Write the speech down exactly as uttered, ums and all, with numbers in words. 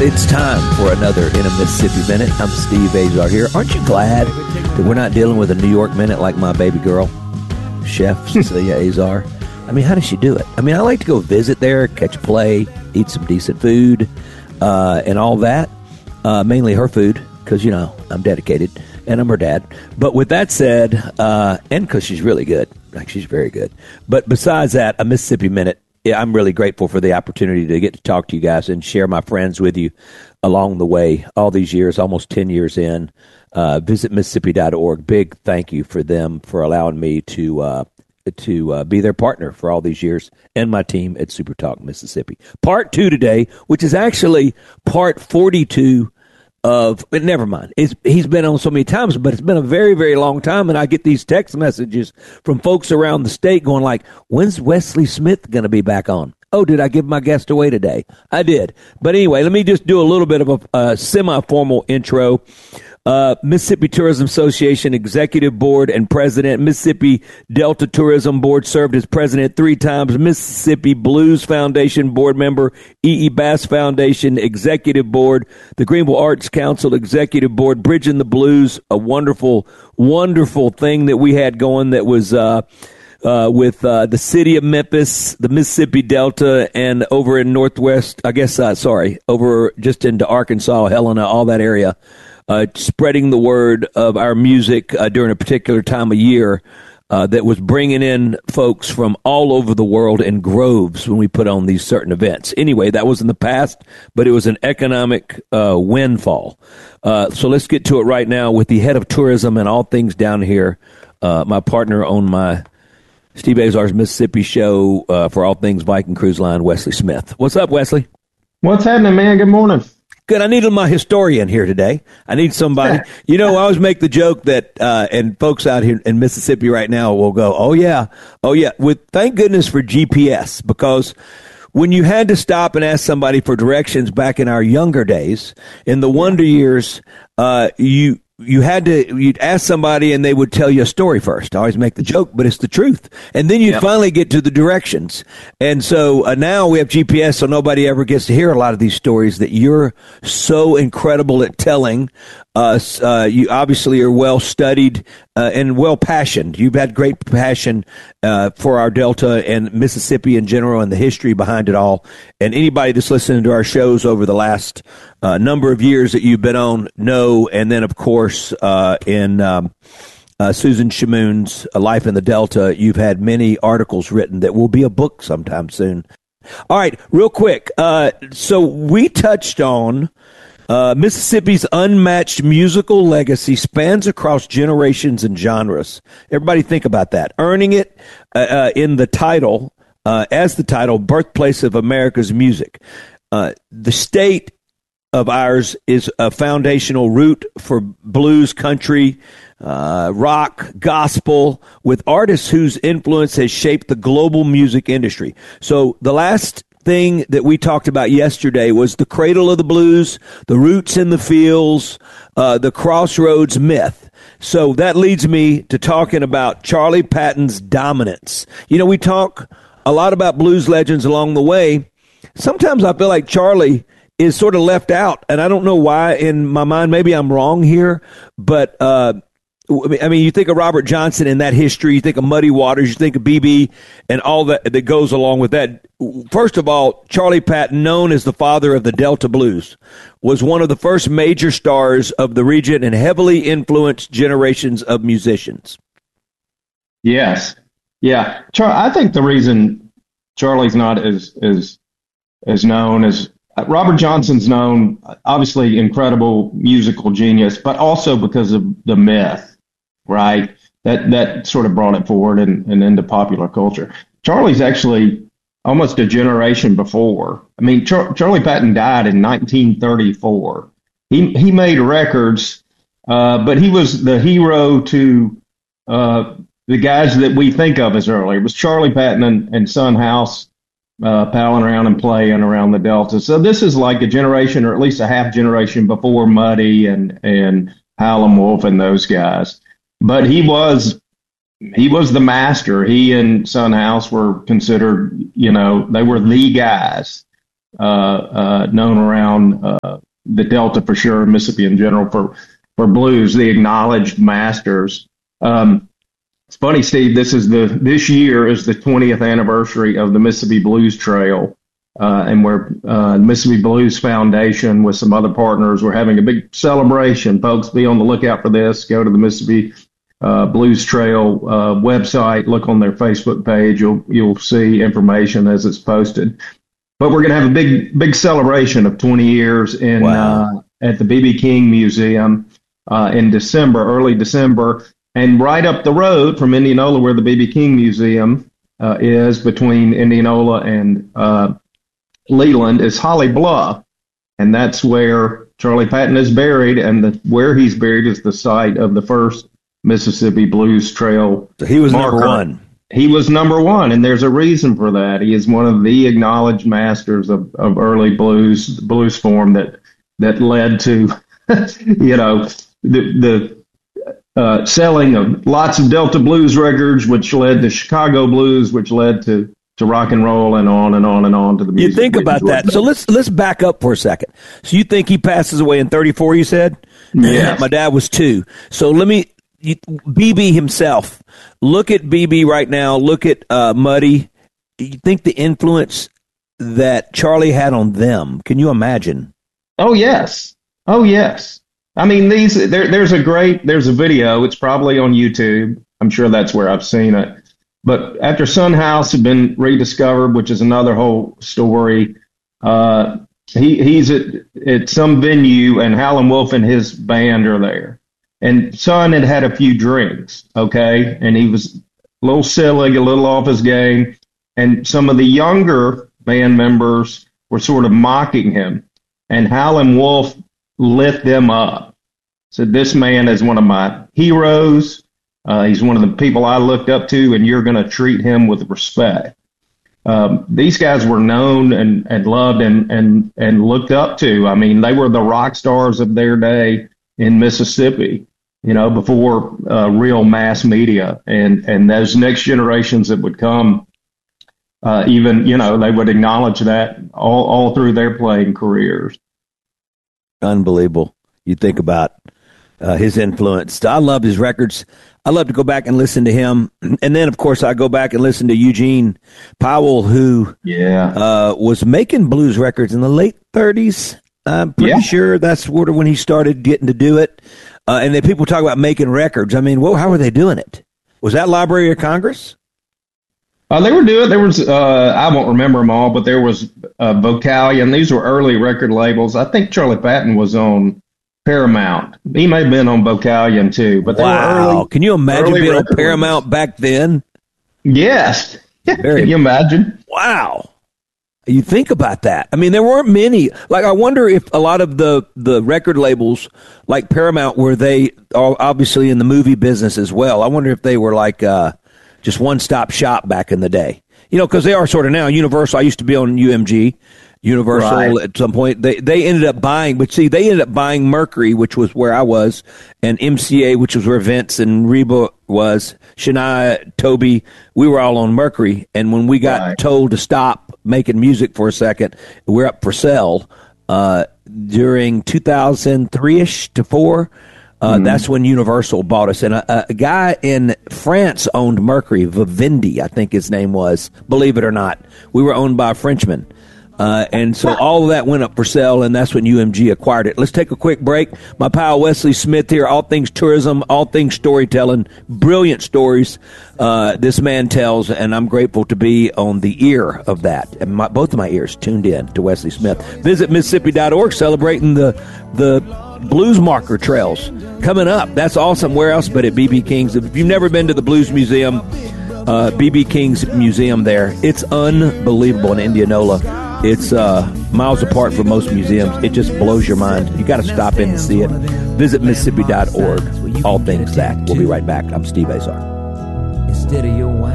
It's time for another In a Mississippi Minute. I'm Steve Azar here. Aren't you glad that we're not dealing with a New York Minute like my baby girl, Chef Cecilia Azar? I mean, how does she do it? I mean, I like to go visit there, catch a play, eat some decent food, uh, and all that. Uh, mainly her food, because, you know, I'm dedicated, and I'm her dad. But with that said, uh, and because she's really good, like she's very good. But besides that, a Mississippi Minute, yeah, I'm really grateful for the opportunity to get to talk to you guys and share my friends with you along the way. All these years, almost ten years in, uh, visit Mississippi dot org. Big thank you for them for allowing me to uh, to uh, be their partner for all these years and my team at Super Talk Mississippi. Part two today, which is actually part forty-two of, but never mind. It's, he's been on so many times, but it's been a very, very long time, and I get these text messages from folks around the state going like, when's Wesley Smith going to be back on? Oh, did I give my guest away today? I did. But anyway, let me just do a little bit of a, a semi-formal intro. Uh, Mississippi Tourism Association Executive Board and President, Mississippi Delta Tourism Board, served as president three times, Mississippi Blues Foundation board member, E E. Bass Foundation Executive Board, the Greenville Arts Council Executive Board, Bridging the Blues, a wonderful, wonderful thing that we had going that was uh, uh, with uh, the city of Memphis, the Mississippi Delta, and over in Northwest, I guess, uh, sorry, over just into Arkansas, Helena, all that area. Uh, spreading the word of our music uh, during a particular time of year uh, that was bringing in folks from all over the world in groves when we put on these certain events. Anyway, that was in the past, but it was an economic uh, windfall. Uh, so let's get to it right now with the head of tourism and all things down here, uh, my partner on my Steve Azar's Mississippi show uh, for all things Viking Cruise Line, Wesley Smith. What's up, Wesley? What's happening, man? Good morning. Good. I needed my historian here today. I need somebody. You know, I always make the joke that, uh, and folks out here in Mississippi right now will go, oh, yeah, oh, yeah. With thank goodness for G P S, because when you had to stop and ask somebody for directions back in our younger days, in the wonder years, uh, you you had to, you'd ask somebody and they would tell you a story first. I always make the joke, but it's the truth. And then you yep. finally get to the directions. And so uh, now we have G P S, so nobody ever gets to hear a lot of these stories that you're so incredible at telling us. Uh, you obviously are well studied uh, and well passioned. You've had great passion uh, for our Delta and Mississippi in general and the history behind it all. And anybody that's listening to our shows over the last uh, number of years that you've been on know. And then, of course, uh, in um, uh, Susan Shamoon's Life in the Delta, you've had many articles written that will be a book sometime soon. All right, real quick. Uh, so we touched on Uh, Mississippi's unmatched musical legacy spans across generations and genres. Everybody think about that. Earning it uh, uh, in the title, uh, as the title, Birthplace of America's Music. Uh, the state of ours is a foundational root for blues, country, uh, rock, gospel, with artists whose influence has shaped the global music industry. So the last thing that we talked about yesterday was the cradle of the blues, the roots in the fields, uh, the crossroads myth. So that leads me to talking about Charlie Patton's dominance. You know, we talk a lot about blues legends along the way. Sometimes I feel like Charlie is sort of left out, and I don't know why in my mind. Maybe I'm wrong here, but uh, I mean, you think of Robert Johnson and that history, you think of Muddy Waters, you think of B B and all that that goes along with that. First of all, Charlie Patton, known as the father of the Delta Blues, was one of the first major stars of the region and heavily influenced generations of musicians. Yes. Yeah. Char- I think the reason Charlie's not as, as, as known as Robert Johnson's known, obviously incredible musical genius, but also because of the myth. Right, that that sort of brought it forward and, and into popular culture. Charlie's actually almost a generation before. I mean, Char- Charlie Patton died in nineteen thirty-four. He he made records, uh, but he was the hero to uh, the guys that we think of as early. It was Charlie Patton and, and Son House uh, palling around and playing around the Delta. So this is like a generation, or at least a half generation before Muddy and and Howlin' Wolf and those guys. But he was he was the master. He and Son House were considered, you know, they were the guys uh, uh, known around uh, the Delta for sure, Mississippi in general for, for blues, the acknowledged masters. Um, it's funny, Steve, this is the, this year is the twentieth anniversary of the Mississippi Blues Trail. Uh, and we're, uh, Mississippi Blues Foundation with some other partners, we're having a big celebration. Folks, be on the lookout for this. Go to the Mississippi uh, Blues Trail uh, website, look on their Facebook page. You'll, you'll see information as it's posted. But we're going to have a big, big celebration of twenty years in wow. uh, at the B B King Museum uh, in December, early December. And right up the road from Indianola, where the B B King Museum uh, is, between Indianola and uh, Leland, is Holly Bluff, and that's where Charlie Patton is buried, and the, where he's buried is the site of the first Mississippi Blues Trail. So he was marker. number one. He was number one, and there's a reason for that. He is one of the acknowledged masters of, of early blues, blues form that that led to, you know, the the uh, selling of lots of Delta blues records, which led to Chicago blues, which led to, to rock and roll, and on and on and on to the music. You think about that. So let's let's back up for a second. So you think he passes away in thirty-four? You said, yeah. My dad was two. So let me. You, B B himself. Look at B B right now. Look at uh, Muddy. Do you think the influence that Charlie had on them? Can you imagine? Oh yes. Oh yes. I mean, these. There, there's a great. There's a video. It's probably on YouTube. I'm sure that's where I've seen it. But after Son House had been rediscovered, which is another whole story, uh, he he's at at some venue, and Howlin' Wolf and his band are there. And Son had had a few drinks, okay, and he was a little silly, a little off his game, and some of the younger band members were sort of mocking him, and Howlin' Wolf lit them up. Said, "This man is one of my heroes. Uh, he's one of the people I looked up to, and you're going to treat him with respect." Um, these guys were known and, and loved and, and, and looked up to. I mean, they were the rock stars of their day in Mississippi, you know, before uh, real mass media. And, and those next generations that would come, uh, even, you know, they would acknowledge that all, all through their playing careers. Unbelievable. You think about uh, his influence. I love his records. I love to go back and listen to him. And then, of course, I go back and listen to Eugene Powell, who yeah. uh, was making blues records in the late thirties. I'm pretty yeah. sure that's sort of when he started getting to do it. Uh, and then people talk about making records. I mean, well, how were they doing it? Was that Library of Congress? Uh, they were doing, there was, uh, I won't remember them all, but there was uh, Vocalion. These were early record labels. I think Charlie Patton was on Paramount. He may have been on Vocalion too, but they wow. were early. Can you imagine being on labels. Paramount back then? Yes. Very, Can you imagine? Wow. You think about that. I mean, there weren't many. Like, I wonder if a lot of the, the record labels, like Paramount, were they are obviously in the movie business as well. I wonder if they were like uh, just one-stop shop back in the day. You know, because they are sort of now. Universal, I used to be on U M G. Universal right. At some point. They they ended up buying, but see, they ended up buying Mercury, which was where I was, and M C A, which was where Vince and Reba was, Shania, Toby. We were all on Mercury, and when we got right. told to stop making music for a second, we're up for sale uh, during two thousand three-ish to four. Uh, mm-hmm. That's when Universal bought us. And a, a guy in France owned Mercury, Vivendi, I think his name was, believe it or not. We were owned by a Frenchman. Uh, and so all of that went up for sale, and that's when U M G acquired it. Let's take a quick break. My pal Wesley Smith here, all things tourism, all things storytelling, brilliant stories uh, this man tells, and I'm grateful to be on the ear of that. And my, both of my ears tuned in to Wesley Smith. Visit Mississippi dot org, celebrating the the Blues Marker Trails coming up. That's awesome. Where else but at B B King's? If you've never been to the Blues Museum, uh, B B King's Museum there, it's unbelievable in Indianola. It's uh, miles apart from most museums. It just blows your mind. You got to stop in and see it. Visit Mississippi dot org. All things that. We'll be right back. I'm Steve Azar. Instead of your